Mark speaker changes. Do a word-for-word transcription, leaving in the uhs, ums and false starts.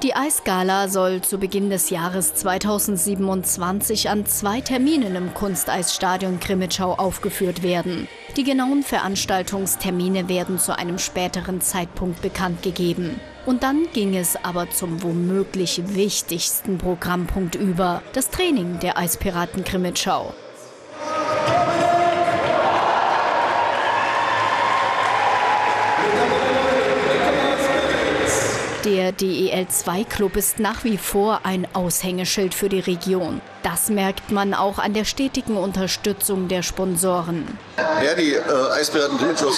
Speaker 1: Die Eisgala soll zu Beginn des Jahres zweitausendsiebenundzwanzig an zwei Terminen im Kunsteisstadion Crimmitschau aufgeführt werden. Die genauen Veranstaltungstermine werden zu einem späteren Zeitpunkt bekannt gegeben. Und dann ging es aber zum womöglich wichtigsten Programmpunkt über, das Training der Eispiraten Crimmitschau. Der D E L zwei Club ist nach wie vor ein Aushängeschild für die Region. Das merkt man auch an der stetigen Unterstützung der Sponsoren.
Speaker 2: Ja, die äh, Eispiraten Crimmitschau